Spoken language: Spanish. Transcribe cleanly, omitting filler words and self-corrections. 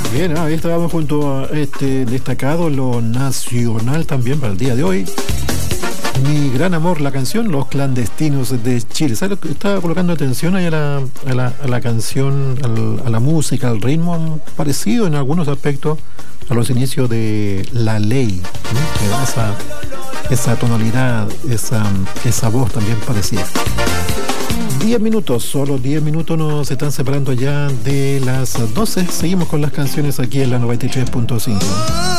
Bien, ahí estábamos junto a este destacado, lo nacional también para el día de hoy. Mi gran amor, la canción Los Clandestinos de Chile. ¿Sabes lo que estaba colocando atención ahí a la canción, a la música, al ritmo, parecido en algunos aspectos a los inicios de La Ley, ¿no? Que da esa tonalidad, esa voz también parecida. 10 minutos, solo 10 minutos nos están separando ya de las 12. Seguimos con las canciones aquí en la 93.5.